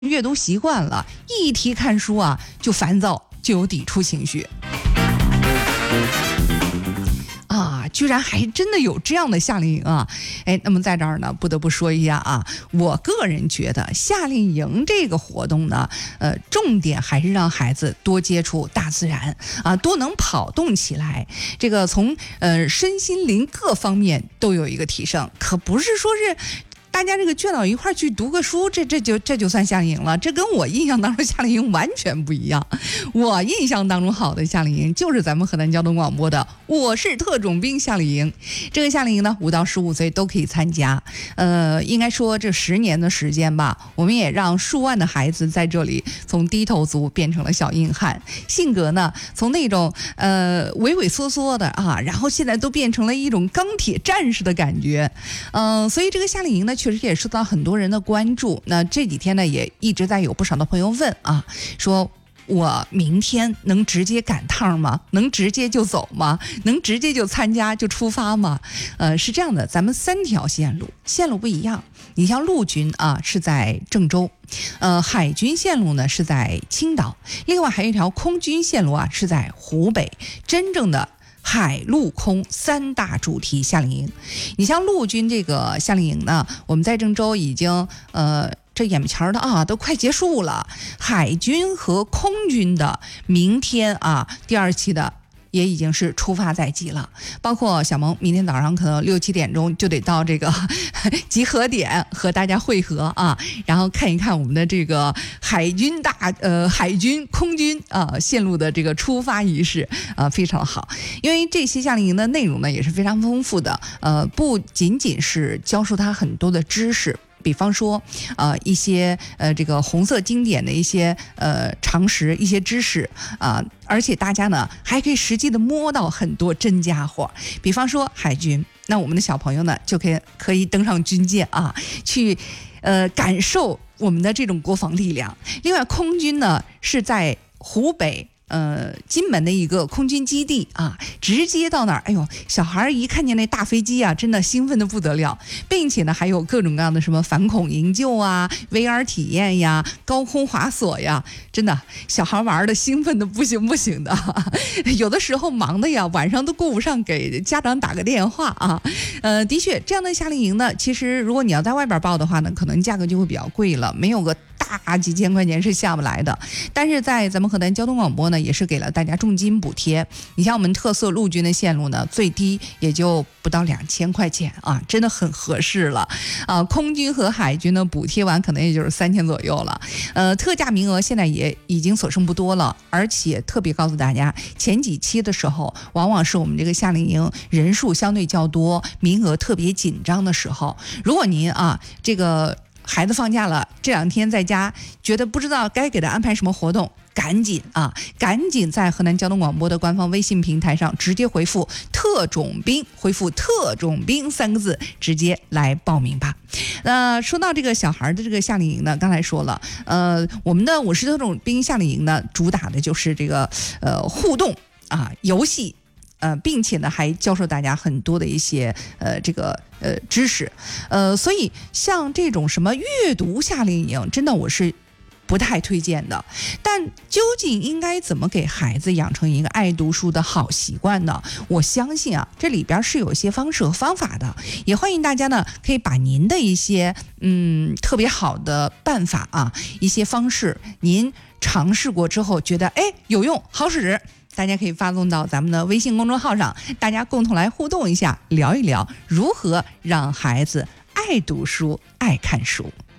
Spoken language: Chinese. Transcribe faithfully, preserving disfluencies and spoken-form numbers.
阅读习惯了，一提看书啊就烦躁，就有抵触情绪。啊，居然还真的有这样的夏令营啊！哎，那么在这儿呢，不得不说一下啊，我个人觉得夏令营这个活动呢，呃，重点还是让孩子多接触大自然啊，多能跑动起来，这个从呃身心灵各方面都有一个提升，可不是说是。大家这个聚到一块儿去读个书，这这就这就算夏令营了，这跟我印象当中夏令营完全不一样。我印象当中好的夏令营就是咱们河南交通广播的我是特种兵夏令营。这个夏令营呢，五到十五岁都可以参加。呃，应该说这十年的时间吧，我们也让数万的孩子在这里从低头族变成了小硬汉，性格呢从那种呃畏畏缩缩的啊，然后现在都变成了一种钢铁战士的感觉。嗯、呃，所以这个夏令营呢，确实也受到很多人的关注。那这几天呢，也一直在有不少的朋友问啊，说我明天能直接赶趟吗？能直接就走吗？能直接就参加就出发吗？呃，是这样的，咱们三条线路，线路不一样。你像陆军啊是在郑州，呃，海军线路呢是在青岛，另外还有一条空军线路啊是在湖北。真正的海陆空三大主题夏令营，你像陆军这个夏令营呢，我们在郑州已经呃这眼前的啊都快结束了。海军和空军的明天啊第二期的也已经是出发在即了，包括小萌明天早上可能六七点钟就得到这个集合点和大家会合啊，然后看一看我们的这个海军大呃海军空军啊线路的这个出发仪式啊，非常好。因为这些夏令营的内容呢也是非常丰富的，呃，不仅仅是教授他很多的知识。比方说，呃，一些呃这个红色经典的一些呃常识、一些知识啊、呃，而且大家呢还可以实际的摸到很多真家伙。比方说海军，那我们的小朋友呢就可以可以登上军舰啊，去呃感受我们的这种国防力量。另外，空军呢是在湖北。呃，金门的一个空军基地啊，直接到那儿，哎呦，小孩一看见那大飞机啊，真的兴奋的不得了，并且呢，还有各种各样的什么反恐营救啊、V R 体验呀、高空滑索呀，真的小孩玩的兴奋的不行不行的，有的时候忙的呀，晚上都顾不上给家长打个电话啊。呃，的确，这样的夏令营呢，其实如果你要在外边报的话呢，可能价格就会比较贵了，没有个大几千块钱是下不来的。但是在咱们河南交通广播呢，也是给了大家重金补贴。你像我们特色陆军的线路呢，最低也就不到两千块钱啊，真的很合适了啊。空军和海军呢，补贴完可能也就是三千左右了。呃，特价名额现在也已经所剩不多了，而且特别告诉大家，前几期的时候，往往是我们这个夏令营人数相对较多，名额特别紧张的时候。如果您啊这个孩子放假了，这两天在家觉得不知道该给他安排什么活动，赶紧啊，赶紧在河南交通广播的官方微信平台上直接回复特种兵，回复特种兵三个字，直接来报名吧。那、呃、说到这个小孩的这个夏令营呢，刚才说了，呃，我们的我是特种兵夏令营呢，主打的就是这个呃互动啊游戏。呃，并且呢，还教授大家很多的一些呃这个呃知识，呃，所以像这种什么阅读夏令营，真的我是不太推荐的。但究竟应该怎么给孩子养成一个爱读书的好习惯呢？我相信啊，这里边是有一些方式和方法的，也欢迎大家呢可以把您的一些嗯特别好的办法啊，一些方式，您尝试过之后觉得哎有用好使。大家可以发送到咱们的微信公众号上，大家共同来互动一下，聊一聊如何让孩子爱读书、爱看书。